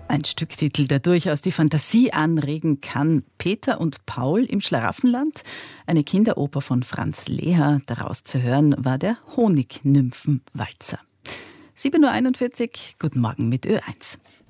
Ein Stücktitel, der durchaus die Fantasie anregen kann. Peter und Paul im Schlaraffenland, eine Kinderoper von Franz Leher. Daraus zu hören war der Honignymphenwalzer. 7.41 Uhr, guten Morgen mit Ö1.